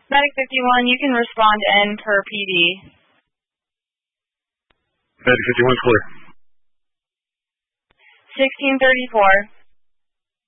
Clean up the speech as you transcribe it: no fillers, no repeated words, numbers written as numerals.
Medic 51, you can respond N per PD. Medic 51 clear. 1634.